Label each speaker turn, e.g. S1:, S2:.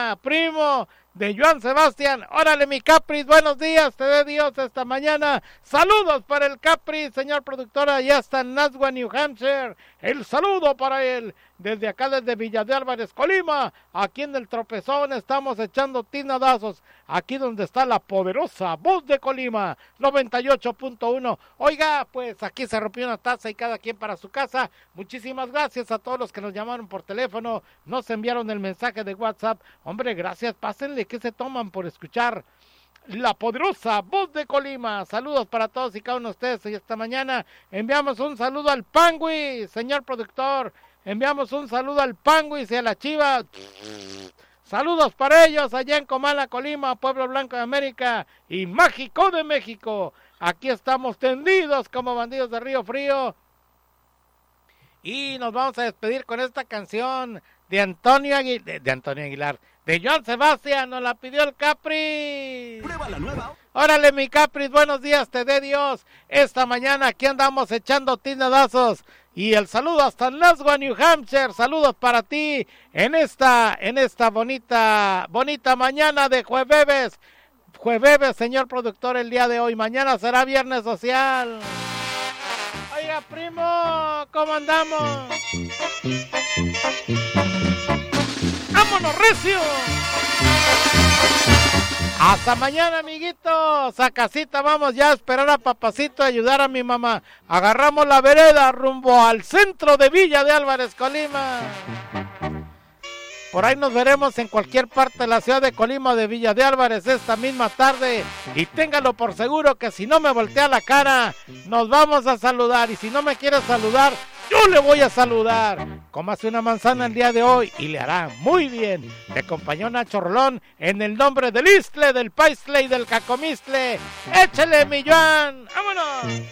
S1: Colima, primo de Joan Sebastián. Órale, mi Capris, buenos días, te dé Dios esta mañana. Saludos para el Capris, señor productor, allá está en Nashua, New Hampshire. El saludo para él, desde acá, desde Villa de Álvarez, Colima. Aquí en el Tropezón estamos echando tinadazos, aquí donde está la poderosa voz de Colima, 98.1. Oiga, pues aquí se rompió una taza y cada quien para su casa. Muchísimas gracias a todos los que nos llamaron por teléfono, nos enviaron el mensaje de WhatsApp. Hombre, gracias, pásenle, que se toman por escuchar la poderosa voz de Colima. Saludos para todos y cada uno de ustedes. Y esta mañana enviamos un saludo al Pangui, señor productor. Enviamos un saludo al Pangui y a la Chiva. Saludos para ellos allá en Comala, Colima, Pueblo Blanco de América y Mágico de México. Aquí estamos tendidos como bandidos de Río Frío. Y nos vamos a despedir con esta canción de Antonio Aguilar. De Joan Sebastián, nos la pidió el Capri.
S2: Prueba la nueva.
S1: Órale, mi Capri, buenos días, te dé Dios. Esta mañana aquí andamos echando tinadazos. Y el saludo hasta Nashua, New Hampshire. Saludos para ti en esta bonita mañana de jueves, señor productor, el día de hoy. Mañana será viernes social. Oiga, primo, ¿cómo andamos? ¡Vámonos, recio! Hasta mañana, amiguitos. A casita vamos ya a esperar a papacito, a ayudar a mi mamá. Agarramos la vereda rumbo al centro de Villa de Álvarez, Colima. Por ahí nos veremos en cualquier parte de la ciudad de Colima o de Villa de Álvarez esta misma tarde. Y téngalo por seguro que si no me voltea la cara, nos vamos a saludar. Y si no me quiere saludar, yo le voy a saludar. Cómase una manzana el día de hoy y le hará muy bien. Me acompañó Nacho Rolón en el nombre del Istle, del Paisle y del Cacomistle. ¡Échale, mi Joan! ¡Vámonos!